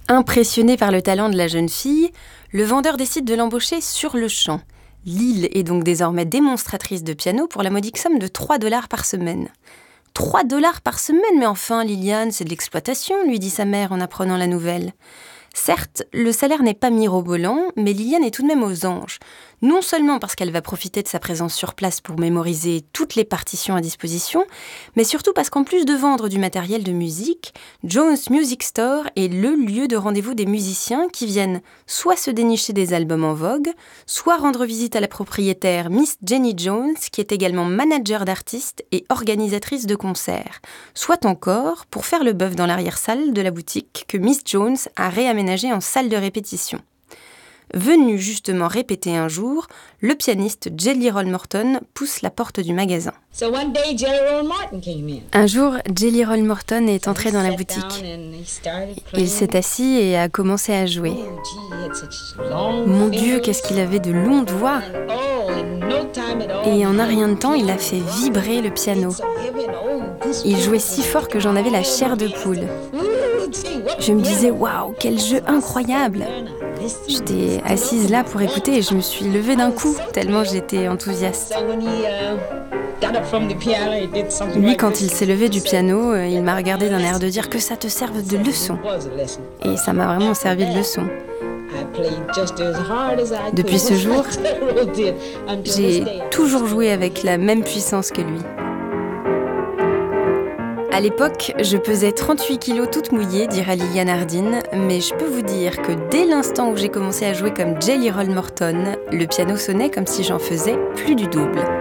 Impressionné par le talent de la jeune fille, le vendeur décide de l'embaucher sur le champ. Lil est donc désormais démonstratrice de piano pour la modique somme de 3$ par semaine. 3$ par semaine, mais enfin, Liliane, c'est de l'exploitation, lui dit sa mère en apprenant la nouvelle. Certes, le salaire n'est pas mirobolant, mais Liliane est tout de même aux anges. Non seulement parce qu'elle va profiter de sa présence sur place pour mémoriser toutes les partitions à disposition, mais surtout parce qu'en plus de vendre du matériel de musique, Jones Music Store est le lieu de rendez-vous des musiciens qui viennent soit se dénicher des albums en vogue, soit rendre visite à la propriétaire Miss Jenny Jones, qui est également manager d'artistes et organisatrice de concerts, soit encore pour faire le bœuf dans l'arrière-salle de la boutique que Miss Jones a réaménagée en salle de répétition. Venu justement répéter un jour, le pianiste Jelly Roll Morton pousse la porte du magasin. Un jour, Jelly Roll Morton est entré dans la boutique. Il s'est assis et a commencé à jouer. Mon Dieu, qu'est-ce qu'il avait de longues doigts! Et en un rien de temps, il a fait vibrer le piano. Il jouait si fort que j'en avais la chair de poule. Je me disais, waouh, quel jeu incroyable! J'étais assise là pour écouter et je me suis levée d'un coup, tellement j'étais enthousiaste. Lui, quand il s'est levé du piano, il m'a regardé d'un air de dire que ça te serve de leçon. Et ça m'a vraiment servi de leçon. Depuis ce jour, j'ai toujours joué avec la même puissance que lui. À l'époque, je pesais 38 kilos toute mouillée, dira Liliane Hardin, mais je peux vous dire que dès l'instant où j'ai commencé à jouer comme Jelly Roll Morton, le piano sonnait comme si j'en faisais plus du double.